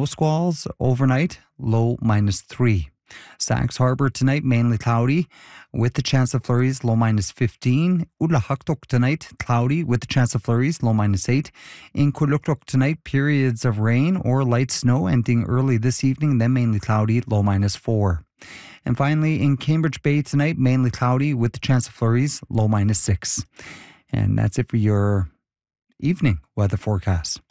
snow squalls overnight, low -3. Sachs Harbor tonight, mainly cloudy with the chance of flurries, low -15. Ulahaktok tonight, cloudy with the chance of flurries, low -8. In Kuluktok tonight, periods of rain or light snow ending early this evening, then mainly cloudy, low -4. And finally, in Cambridge Bay tonight, mainly cloudy with the chance of flurries, low -6. And that's it for your evening weather forecast.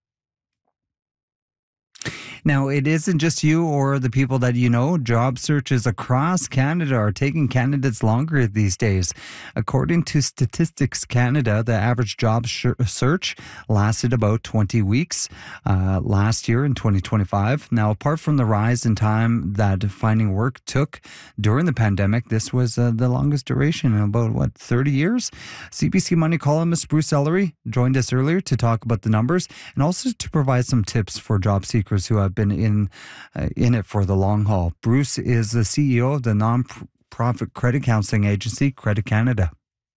Now, it isn't just you or the people that you know. Job searches across Canada are taking candidates longer these days. According to Statistics Canada, the average job search lasted about 20 weeks last year in 2025. Now, apart from the rise in time that finding work took during the pandemic, this was the longest duration in about, 30 years? CBC Money columnist Bruce Ellery joined us earlier to talk about the numbers and also to provide some tips for job seekers who have been in it for the long haul. Bruce is the CEO of the non-profit credit counseling agency, Credit Canada.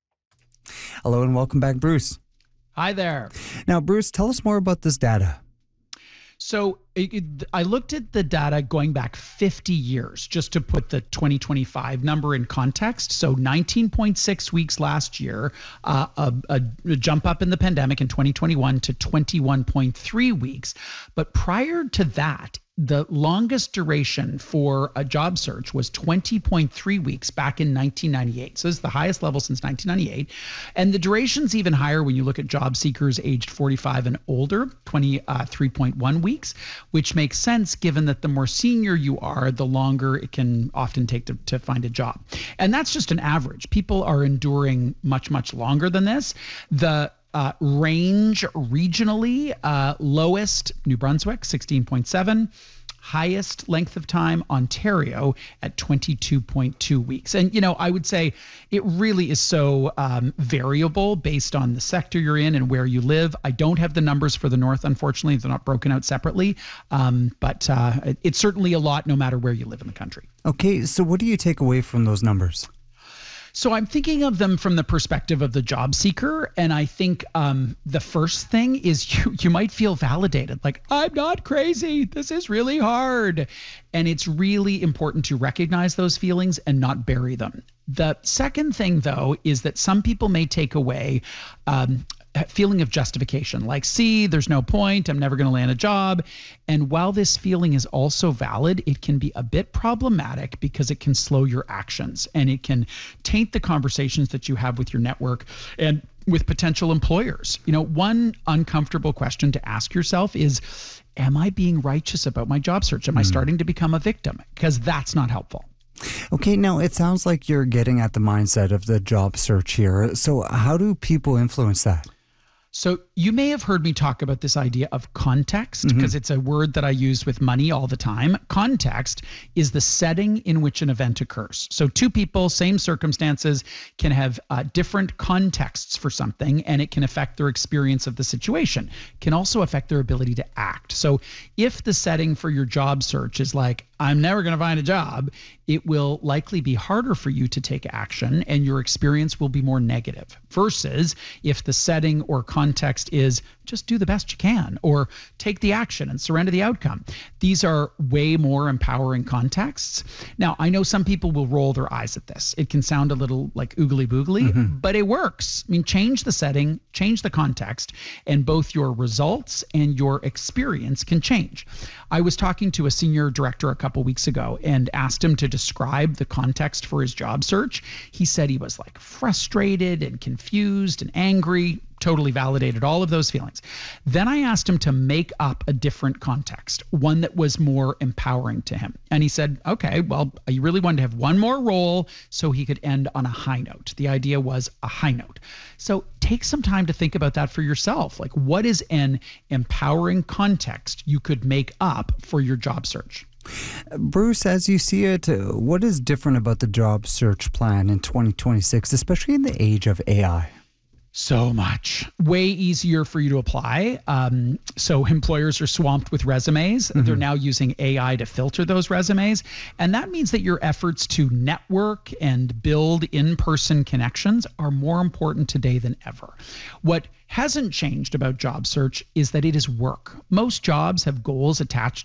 Hello and welcome back, Bruce. Hi there. Now, Bruce, tell us more about this data. So I looked at the data going back 50 years just to put the 2025 number in context. So 19.6 weeks last year, a jump up in the pandemic in 2021 to 21.3 weeks. But prior to that, the longest duration for a job search was 20.3 weeks back in 1998. So this is the highest level since 1998. And the duration's even higher when you look at job seekers aged 45 and older, 23.1 weeks, which makes sense given that the more senior you are, the longer it can often take to find a job. And that's just an average. People are enduring much, much longer than this. The range regionally, lowest New Brunswick, 16.7. Highest length of time, Ontario at 22.2 weeks. And, I would say it really is so variable based on the sector you're in and where you live. I don't have the numbers for the North, unfortunately. They're not broken out separately. But it's certainly a lot no matter where you live in the country. Okay, so what do you take away from those numbers? So I'm thinking of them from the perspective of the job seeker. And I think the first thing is you might feel validated, like, I'm not crazy. This is really hard. And it's really important to recognize those feelings and not bury them. The second thing, though, is that some people may take away a feeling of justification, like, see, there's no point, I'm never going to land a job. And while this feeling is also valid, it can be a bit problematic because it can slow your actions and it can taint the conversations that you have with your network and with potential employers. One uncomfortable question to ask yourself is, am I being righteous about my job search? Am I starting to become a victim? Because that's not helpful. Okay, now it sounds like you're getting at the mindset of the job search here. So how do people influence that? So you may have heard me talk about this idea of context because it's a word that I use with money all the time. Context is the setting in which an event occurs. So two people, same circumstances, can have different contexts for something, and it can affect their experience of the situation. It can also affect their ability to act. So if the setting for your job search is like, I'm never going to find a job, it will likely be harder for you to take action and your experience will be more negative. Versus if the setting or context is just do the best you can or take the action and surrender the outcome. These are way more empowering contexts. Now, I know some people will roll their eyes at this. It can sound a little like oogly boogly, but it works. I mean, change the setting, change the context, and both your results and your experience can change. I was talking to a senior director a couple weeks ago and asked him to describe the context for his job search. He said he was like frustrated and confused and angry, totally validated all of those feelings. Then I asked him to make up a different context, one that was more empowering to him. And he said, okay, well, he really wanted to have one more role so he could end on a high note. The idea was a high note. So take some time to think about that for yourself. Like, what is an empowering context you could make up for your job search? Bruce, as you see it, what is different about the job search plan in 2026, especially in the age of AI? So much. Way easier for you to apply. So employers are swamped with resumes. They're now using AI to filter those resumes. And that means that your efforts to network and build in-person connections are more important today than ever. What hasn't changed about job search is that it is work. Most jobs have goals attached